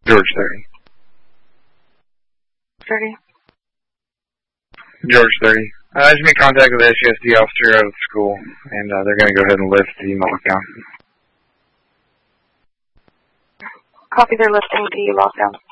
George 30. 30. George 30. I just made contact with the SUSD officer out of the school, and they're going to go ahead and lift the lockdown. Copy, they're lifting the lockdown.